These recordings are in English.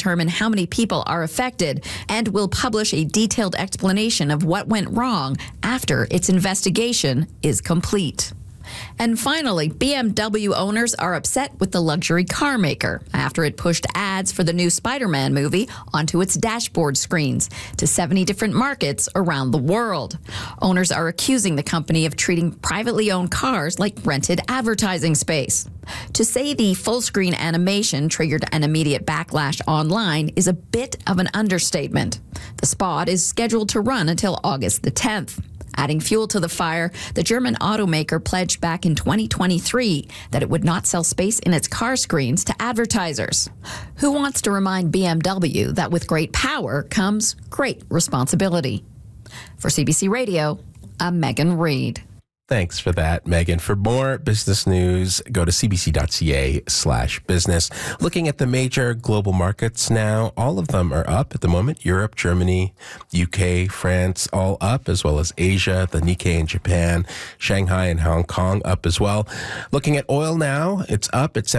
determine how many people are affected and will publish a detailed explanation of what went wrong after its investigation is complete. And finally, BMW owners are upset with the luxury car maker after it pushed ads for the new Spider-Man movie onto its dashboard screens to 70 different markets around the world. Owners are accusing the company of treating privately owned cars like rented advertising space. To say the full-screen animation triggered an immediate backlash online is a bit of an understatement. The spot is scheduled to run until August the 10th. Adding fuel to the fire, the German automaker pledged back in 2023 that it would not sell space in its car screens to advertisers. Who wants to remind BMW that with great power comes great responsibility? For CBC Radio, I'm Megan Reid. Thanks for that, Megan. For more business news, go to cbc.ca/business. Looking at the major global markets now, all of them are up at the moment. Europe, Germany, UK, France, all up, as well as Asia, the Nikkei in Japan, Shanghai and Hong Kong up as well. Looking at oil now, it's up at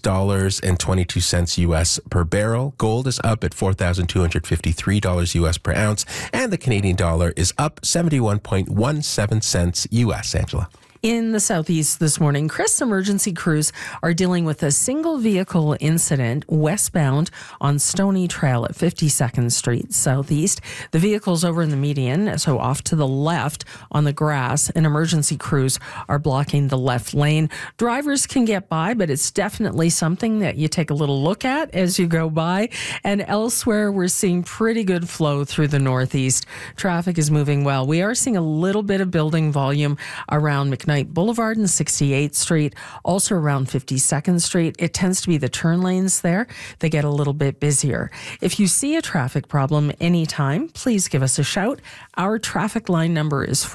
$76.22 US per barrel. Gold is up at $4,253 US per ounce. And the Canadian dollar is up 71.17 cents US. Angela. In the southeast this morning, Chris emergency crews are dealing with a single vehicle incident westbound on Stony Trail at 52nd Street Southeast. The vehicle's over in the median, so off to the left on the grass, and emergency crews are blocking the left lane. Drivers can get by, but it's definitely something that you take a little look at as you go by. And elsewhere, we're seeing pretty good flow through the northeast. Traffic is moving well. We are seeing a little bit of building volume around McKnight Boulevard and 68th Street, also around 52nd Street. It tends to be the turn lanes there. They get a little bit busier. If you see a traffic problem anytime, please give us a shout. Our traffic line number is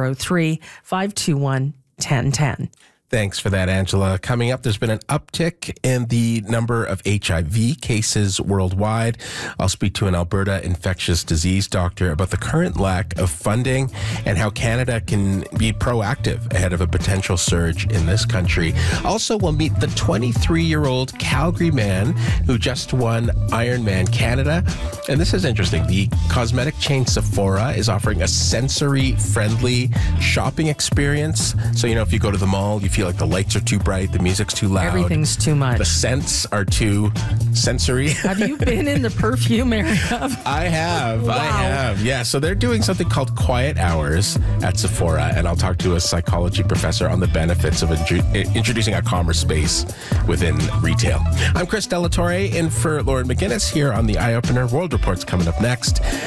403-521-1010. Thanks for that, Angela. Coming up, there's been an uptick in the number of HIV cases worldwide. I'll speak to an Alberta infectious disease doctor about the current lack of funding and how Canada can be proactive ahead of a potential surge in this country. Also, we'll meet the 23-year-old Calgary man who just won Ironman Canada. And this is interesting. The cosmetic chain Sephora is offering a sensory-friendly shopping experience. So, if you go to the mall, you feel like the lights are too bright, the music's too loud. Everything's too much. The scents are too sensory. Have you been in the perfume area? I have. Wow. I have. Yeah. So they're doing something called quiet hours at Sephora, and I'll talk to a psychology professor on the benefits of introducing a calmer space within retail. I'm Chris Delatorre in for Lauren McGinnis here on the Eye Opener. World Report's coming up next.